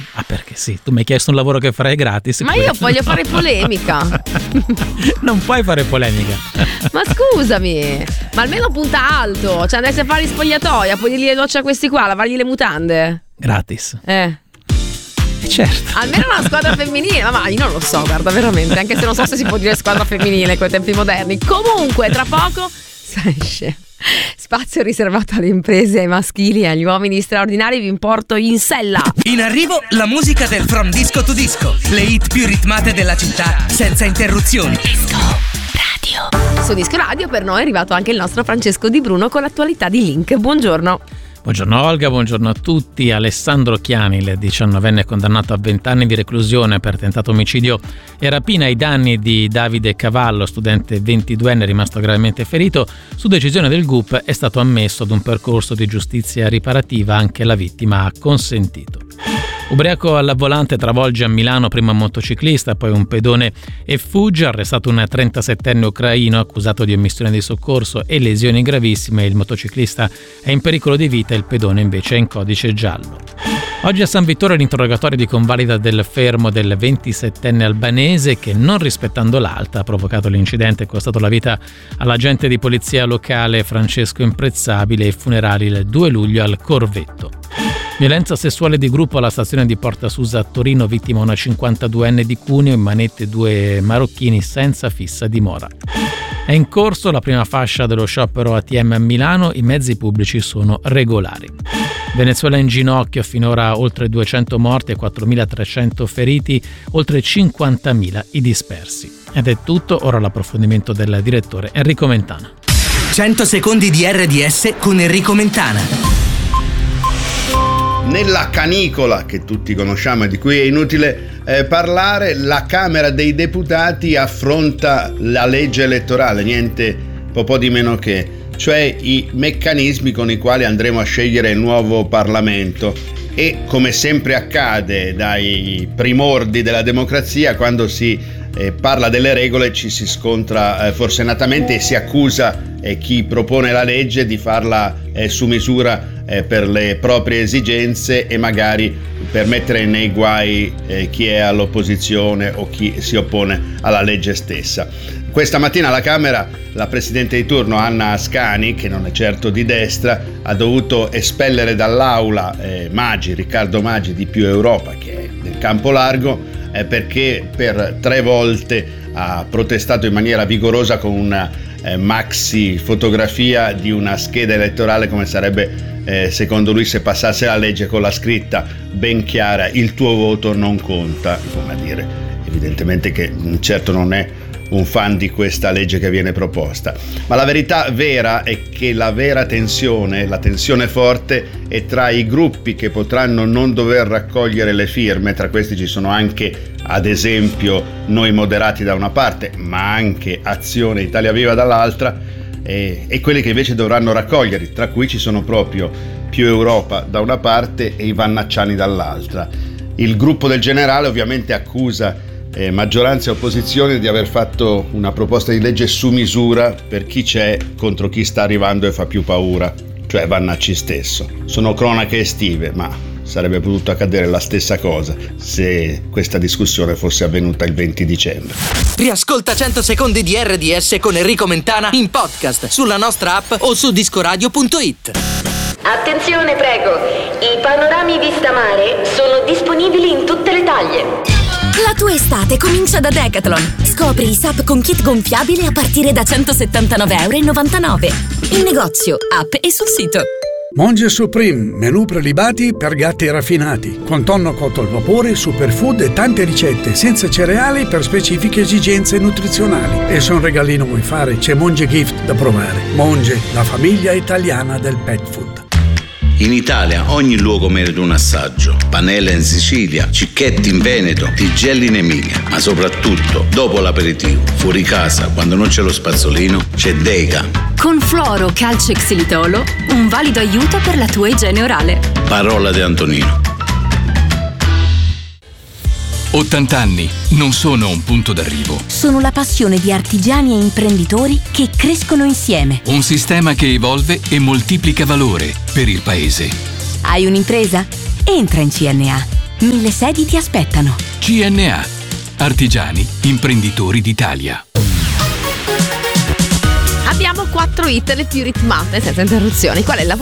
Perché sì, tu mi hai chiesto un lavoro che farei gratis. Ma io voglio fare polemica. Non puoi fare polemica. Ma scusami, ma almeno punta alto. Cioè andresti a fare gli spogliatoia, poi dirgli le docce a questi qua, lavargli le mutande. Gratis. Certo. Almeno una squadra femminile. Ma io non lo so, guarda, veramente. Anche se non so se si può dire squadra femminile con i tempi moderni. Comunque, tra poco esce spazio riservato alle imprese, ai maschili e agli uomini straordinari. Vi porto in sella. In arrivo la musica del From Disco to Disco. Le hit più ritmate della città senza interruzioni. Disco Radio. Su Disco Radio per noi è arrivato anche il nostro Francesco Di Bruno con l'attualità di Link. Buongiorno. Buongiorno Olga, buongiorno a tutti. Alessandro Chiani, il 19enne condannato a 20 anni di reclusione per tentato omicidio e rapina ai danni di Davide Cavallo, studente 22enne rimasto gravemente ferito, su decisione del GUP è stato ammesso ad un percorso di giustizia riparativa. Anche la vittima ha consentito. Ubriaco al volante travolge a Milano prima un motociclista, poi un pedone e fugge. Arrestato un 37enne ucraino accusato di omissione di soccorso e lesioni gravissime. Il motociclista è in pericolo di vita, il pedone invece è in codice giallo. Oggi a San Vittore l'interrogatorio di convalida del fermo del 27enne albanese che, non rispettando l'alta, ha provocato l'incidente e costato la vita all'agente di polizia locale Francesco Imprezzabile. I funerali il 2 luglio al Corvetto. Violenza sessuale di gruppo alla stazione di Porta Susa a Torino, vittima una 52enne di Cuneo, in manette 2 marocchini senza fissa dimora. È in corso la prima fascia dello sciopero ATM a Milano, i mezzi pubblici sono regolari. Venezuela in ginocchio, finora oltre 200 morti e 4.300 feriti, oltre 50.000 i dispersi. Ed è tutto, ora l'approfondimento del direttore Enrico Mentana. 100 secondi di RDS con Enrico Mentana. Nella canicola che tutti conosciamo e di cui è inutile parlare, la Camera dei Deputati affronta la legge elettorale, niente po' di meno che, cioè i meccanismi con i quali andremo a scegliere il nuovo Parlamento. E come sempre accade dai primordi della democrazia, quando si parla delle regole ci si scontra forsennatamente e si accusa chi propone la legge di farla su misura per le proprie esigenze e magari per mettere nei guai chi è all'opposizione o chi si oppone alla legge stessa. Questa mattina alla Camera la Presidente di turno Anna Ascani, che non è certo di destra, ha dovuto espellere dall'aula Riccardo Maggi di Più Europa, che è del campo largo, perché per 3 volte ha protestato in maniera vigorosa con una maxi fotografia di una scheda elettorale, come sarebbe secondo lui se passasse la legge, con la scritta ben chiara: il tuo voto non conta, come a dire evidentemente che certo non è un fan di questa legge che viene proposta. Ma la verità vera è che la vera tensione, la tensione forte, è tra i gruppi che potranno non dover raccogliere le firme. Tra questi ci sono anche, ad esempio, Noi Moderati da una parte, ma anche Azione Italia Viva dall'altra, e quelli che invece dovranno raccoglierli, tra cui ci sono proprio Più Europa da una parte e i Vannacciani dall'altra. Il gruppo del generale ovviamente accusa maggioranza e opposizione di aver fatto una proposta di legge su misura per chi c'è contro chi sta arrivando e fa più paura, cioè Vannacci stesso. Sono cronache estive, ma sarebbe potuto accadere la stessa cosa se questa discussione fosse avvenuta il 20 dicembre. Riascolta 100 secondi di RDS con Enrico Mentana in podcast sulla nostra app o su discoradio.it. Attenzione, prego, i panorami vista mare sono disponibili in tutte le taglie. La tua estate comincia da Decathlon. Scopri i SUP con kit gonfiabile a partire da €179,99. In negozio, app e sul sito. Monge Supreme, menù prelibati per gatti raffinati, con tonno cotto al vapore, superfood e tante ricette senza cereali per specifiche esigenze nutrizionali. E se un regalino vuoi fare, c'è Monge Gift da provare. Monge, la famiglia italiana del pet food. In Italia ogni luogo merita un assaggio. Panella in Sicilia, Cicchetti in Veneto, Tigelli in Emilia. Ma soprattutto, dopo l'aperitivo, fuori casa, quando non c'è lo spazzolino, c'è Dega. Con fluoro, calcio e xilitolo, un valido aiuto per la tua igiene orale. Parola di Antonino. 80 anni non sono un punto d'arrivo. Sono la passione di artigiani e imprenditori che crescono insieme. Un sistema che evolve e moltiplica valore per il paese. Hai un'impresa? Entra in CNA. 1000 sedi ti aspettano. CNA. Artigiani, imprenditori d'Italia. Abbiamo 4 hit le più ritmate senza interruzioni. Qual è la